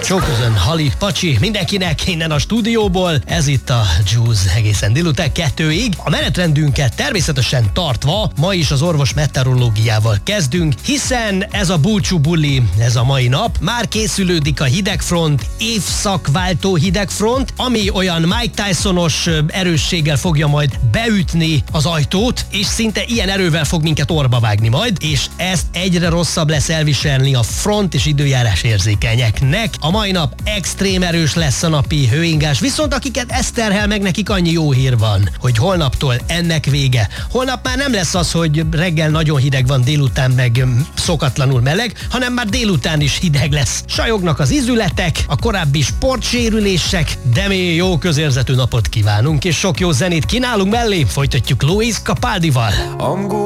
Csókozön, Hali, Pacsi, mindenkinek innen a stúdióból. Ez itt a Juice egészen délután 2-ig. A menetrendünket természetesen tartva, ma is az orvos meteorológiával kezdünk, hiszen ez a búcsú buli, ez a mai nap. Már készülődik a hidegfront, évszakváltó hidegfront, ami olyan Mike Tysonos erősséggel fogja majd beütni az ajtót, és szinte ilyen erővel fog minket orba vágni majd, és ezt egyre rosszabb lesz elviselni a front és időjárás érzékenyeknek. A mai nap extrém erős lesz a napi hőingás, viszont akiket ez terhel, meg nekik annyi jó hír van, hogy holnaptól ennek vége. Holnap már nem lesz az, hogy reggel nagyon hideg van, délután meg szokatlanul meleg, hanem már délután is hideg lesz. Sajognak az ízületek, a korábbi sportsérülések, de mi jó közérzetű napot kívánunk, és sok jó zenét kínálunk mellé. Folytatjuk Luis Capaldival.